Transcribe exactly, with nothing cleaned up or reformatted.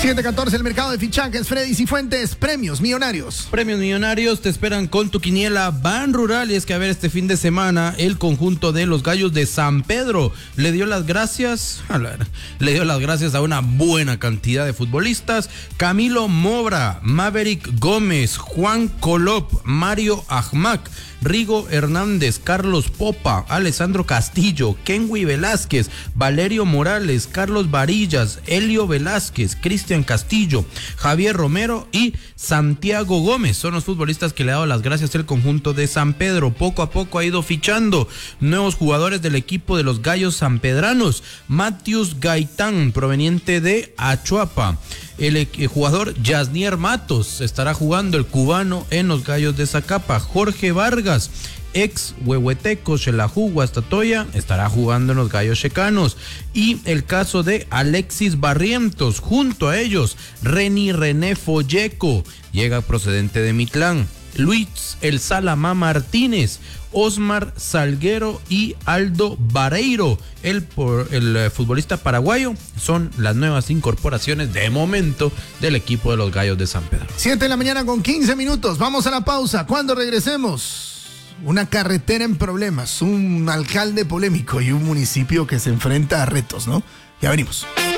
siete catorce, el mercado de fichajes. Freddy Cifuentes, premios millonarios. Premios millonarios te esperan con tu quiniela Ban Rural. Y es que a ver, este fin de semana el conjunto de los Gallos de San Pedro le dio las gracias, a ver, le dio las gracias a una buena cantidad de futbolistas: Camilo Mobra, Maverick Gómez, Juan Colop, Mario Ahmac, Rigo Hernández, Carlos Popa, Alessandro Castillo, Kenwy Velázquez, Valerio Morales, Carlos Varillas, Helio Velázquez, Cristian Castillo, Javier Romero y Santiago Gómez. Son los futbolistas que le ha dado las gracias el conjunto de San Pedro. Poco a poco ha ido fichando nuevos jugadores del equipo de los Gallos sanpedranos. Matius Gaitán, proveniente de Achuapa. El, el jugador Yasnier Matos estará jugando, el cubano, en los Gallos de Zacapa. Jorge Vargas, ex huehueteco Xelajú Guastatoya, estará jugando en los Gallos Checanos. Y el caso de Alexis Barrientos, junto a ellos Reni René Folleco, llega procedente de Mitlán. Luis El Salamá Martínez, Osmar Salguero y Aldo Vareiro, el, por, el futbolista paraguayo, son las nuevas incorporaciones de momento del equipo de los Gallos de San Pedro. siete de la mañana con quince minutos, vamos a la pausa. Cuando regresemos, una carretera en problemas, un alcalde polémico y un municipio que se enfrenta a retos, ¿no? Ya venimos.